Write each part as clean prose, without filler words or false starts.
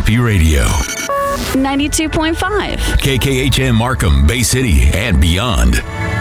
Happy Radio. 92.5. KKHM Markham, Bay City, and beyond.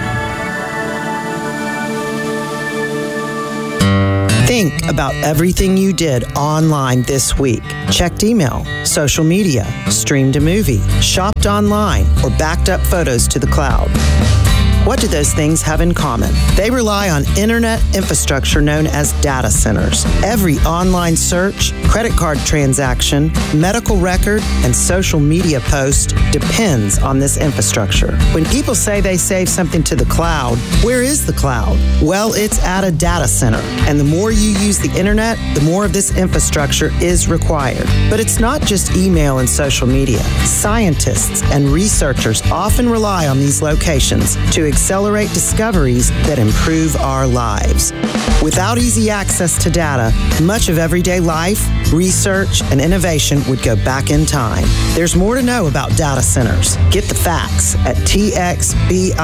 Think about everything you did online this week. Checked email, social media, streamed a movie, shopped online, or backed up photos to the cloud. What do those things have in common? They rely on internet infrastructure known as data centers. Every online search, credit card transaction, medical record, and social media post depends on this infrastructure. When people say they save something to the cloud, where is the cloud? Well, it's at a data center. And the more you use the internet, the more of this infrastructure is required. But it's not just email and social media. Scientists and researchers often rely on these locations to accelerate discoveries that improve our lives. Without easy access to data, much of everyday life, research, and innovation would go back in time. There's more to know about data centers. Get the facts at txbiz.org.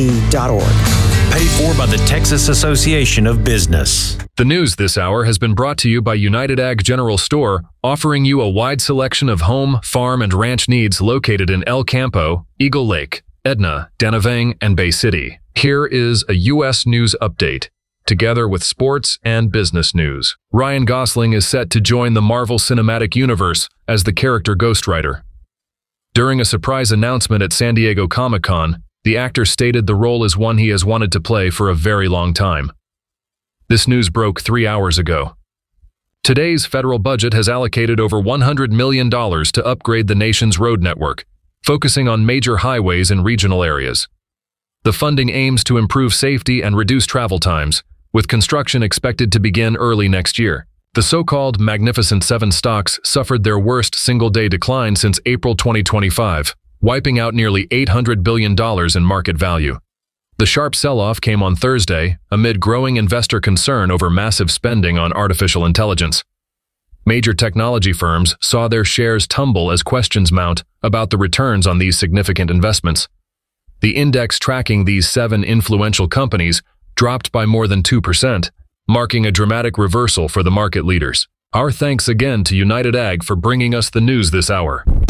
Paid for by the Texas Association of Business. The news this hour has been brought to you by United Ag General Store, offering you a wide selection of home, farm, and ranch needs located in El Campo, Eagle Lake, Edna, Danavang, and Bay City. Here is a U.S. news update, together with sports and business news. Ryan Gosling is set to join the Marvel Cinematic Universe as the character Ghost Rider. During a surprise announcement at San Diego Comic-Con, the actor stated the role is one he has wanted to play for a very long time. This news broke 3 hours ago. Today's federal budget has allocated over $100 million to upgrade the nation's road network, focusing on major highways and regional areas. The funding aims to improve safety and reduce travel times, with construction expected to begin early next year. The so-called Magnificent Seven stocks suffered their worst single-day decline since April 2025, wiping out nearly $800 billion in market value. The sharp sell-off came on Thursday amid growing investor concern over massive spending on artificial intelligence. Major technology firms saw their shares tumble as questions mount about the returns on these significant investments. The index tracking these 7 influential companies dropped by more than 2%, marking a dramatic reversal for the market leaders. Our thanks again to United Ag for bringing us the news this hour.